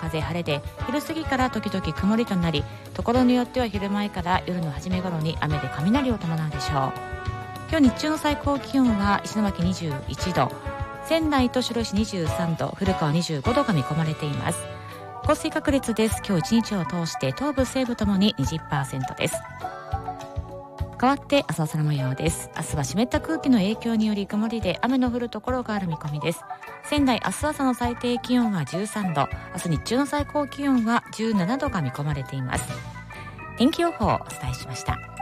風晴れで、昼過ぎから時々曇りとなり、ところによっては昼前から夜の初め頃に雨で雷を伴うでしょう。今日日中の最高気温は石巻21度、仙台と白石23度、古川25度が見込まれています。降水確率です。今日一日を通して東部西部ともに 20% です。変わって明日の空模様です。明日は湿った空気の影響により曇りで雨の降るところがある見込みです。仙台明日朝の最低気温は13度、明日日中の最高気温は17度が見込まれています。天気予報をお伝えしました。